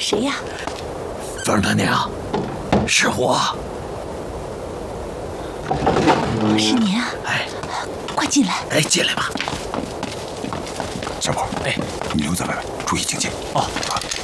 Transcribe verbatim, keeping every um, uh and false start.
谁呀？ 凤大娘，是我。 是您啊？ 哎， 快进来。 哎，进来吧。 小宝，哎，你留在外面，注意警戒。 哦， 啊。